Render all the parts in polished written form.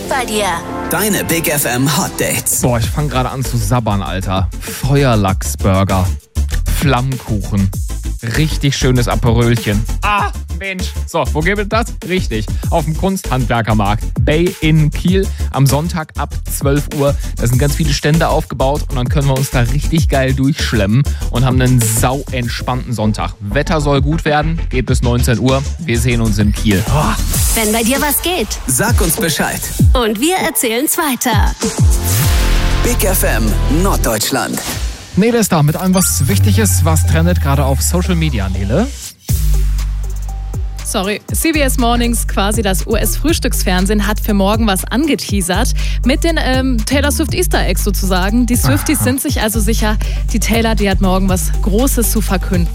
bei dir. Deine Big FM Hot Dates. Boah, ich fange gerade an zu sabbern, Alter. Feuerlachsburger, Flammkuchen, richtig schönes Aperölchen. Ah, Mensch. So, wo gibt es das? Richtig, auf dem Kunsthandwerkermarkt Bay in Kiel am Sonntag ab 12 Uhr. Da sind ganz viele Stände aufgebaut und dann können wir uns da richtig geil durchschlemmen und haben einen sau entspannten Sonntag. Wetter soll gut werden, geht bis 19 Uhr. Wir sehen uns in Kiel. Oh. Wenn bei dir was geht, Sag uns Bescheid. und wir erzählen's weiter. Big FM Norddeutschland. Nele ist da mit allem, was wichtig ist, was trendet gerade auf Social Media, Nele. Sorry, CBS Mornings, quasi das US-Frühstücksfernsehen, hat für morgen was angeteasert mit den Taylor Swift Easter Eggs sozusagen. Die Swifties sind sich also sicher, die Taylor, die hat morgen was Großes zu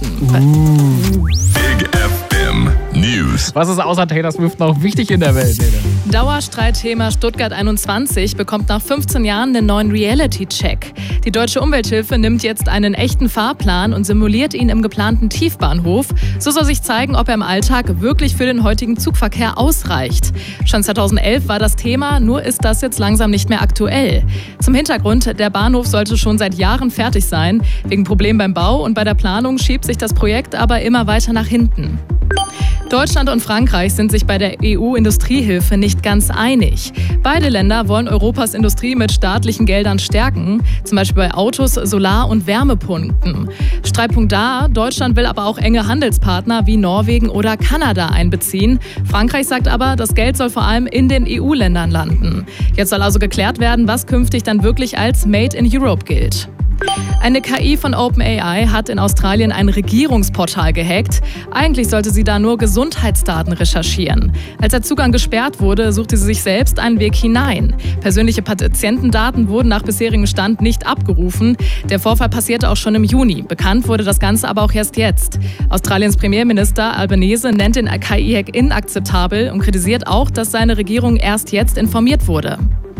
verkünden. Big FM News. Was ist außer Taylor Swift noch wichtig in der Welt, Nele? Dauerstreitthema Stuttgart 21 bekommt nach 15 Jahren einen neuen Reality-Check. Die Deutsche Umwelthilfe nimmt jetzt einen echten Fahrplan und simuliert ihn im geplanten Tiefbahnhof. So soll sich zeigen, ob er im Alltag wirklich für den heutigen Zugverkehr ausreicht. Schon 2011 war das Thema, nur ist das jetzt langsam nicht mehr aktuell. Zum Hintergrund, der Bahnhof sollte schon seit Jahren fertig sein. Wegen Problemen beim Bau und bei der Planung schiebt sich das Projekt aber immer weiter nach hinten. Deutschland und Frankreich sind sich bei der EU-Industriehilfe nicht ganz einig. Beide Länder wollen Europas Industrie mit staatlichen Geldern stärken, zum Beispiel bei Autos, Solar- und Wärmepumpen. Streitpunkt da, Deutschland will aber auch enge Handelspartner wie Norwegen oder Kanada einbeziehen. Frankreich sagt aber, das Geld soll vor allem in den EU-Ländern landen. Jetzt soll also geklärt werden, was künftig dann wirklich als Made in Europe gilt. Eine KI von OpenAI hat in Australien ein Regierungsportal gehackt. Eigentlich sollte sie da nur Gesundheitsdaten recherchieren. Als der Zugang gesperrt wurde, suchte sie sich selbst einen Weg hinein. Persönliche Patientendaten wurden nach bisherigem Stand nicht abgerufen. Der Vorfall passierte auch schon im Juni. Bekannt wurde das Ganze aber auch erst jetzt. Australiens Premierminister Albanese nennt den KI-Hack inakzeptabel und kritisiert auch, dass seine Regierung erst jetzt informiert wurde.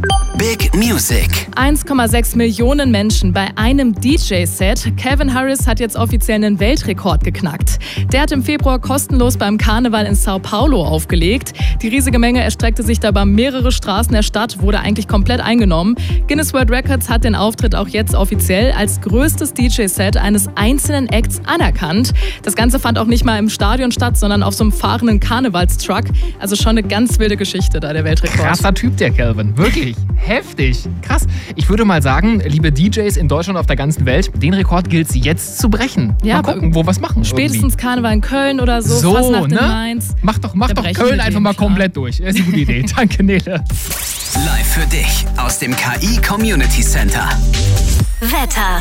Big Music. 1,6 Millionen Menschen bei einem DJ-Set. Calvin Harris hat jetzt offiziell einen Weltrekord geknackt. Der hat im Februar kostenlos beim Karneval in Sao Paulo aufgelegt. Die riesige Menge erstreckte sich dabei mehrere Straßen der Stadt, wurde eigentlich komplett eingenommen. Guinness World Records hat den Auftritt auch jetzt offiziell als größtes DJ-Set eines einzelnen Acts anerkannt. Das Ganze fand auch nicht mal im Stadion statt, sondern auf so einem fahrenden Karnevalstruck. Also schon eine ganz wilde Geschichte da, der Weltrekord. Krasser Typ, der Calvin. Wirklich. Heftig. Krass. Ich würde mal sagen, liebe DJs in Deutschland und auf der ganzen Welt, den Rekord gilt es jetzt zu brechen. Ja, mal gucken, wo wir was machen. Spätestens irgendwie. Karneval in Köln oder so. Fastnacht in Mainz. Mach doch Köln einfach mal komplett durch. Das ist eine gute Idee. Danke, Nele. Live für dich aus dem KI Community Center. Wetter.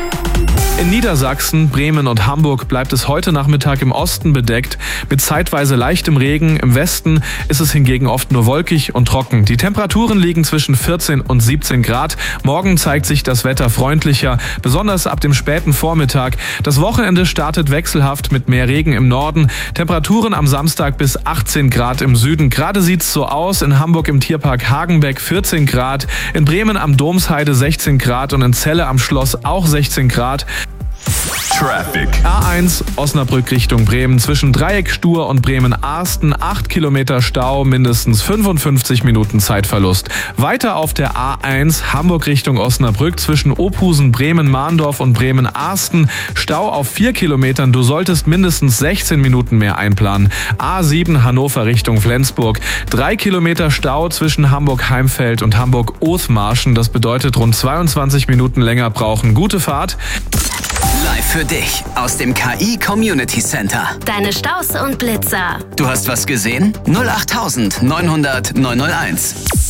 In Niedersachsen, Bremen und Hamburg bleibt es heute Nachmittag im Osten bedeckt mit zeitweise leichtem Regen. Im Westen ist es hingegen oft nur wolkig und trocken. Die Temperaturen liegen zwischen 14 und 17 Grad. Morgen zeigt sich das Wetter freundlicher, besonders ab dem späten Vormittag. Das Wochenende startet wechselhaft mit mehr Regen im Norden. Temperaturen am Samstag bis 18 Grad im Süden. Gerade sieht's so aus. In Hamburg im Tierpark Hagenbeck 14 Grad. In Bremen am Domsheide 16 Grad und in Celle am Schloss auch 16 Grad. Traffic. A1 Osnabrück Richtung Bremen zwischen Dreieckstuhr und Bremen-Arsten 8 Kilometer Stau, mindestens 55 Minuten Zeitverlust. Weiter auf der A1 Hamburg Richtung Osnabrück zwischen Ophusen, Bremen-Mahndorf und Bremen-Arsten Stau auf 4 Kilometern. Du solltest mindestens 16 Minuten mehr einplanen. A7 Hannover Richtung Flensburg 3 Kilometer Stau zwischen Hamburg-Heimfeld und Hamburg-Othmarschen. Das bedeutet rund 22 Minuten länger brauchen. Gute Fahrt. Live für dich aus dem KI Community Center. Deine Staus und Blitzer. Du hast was gesehen? 08900 901.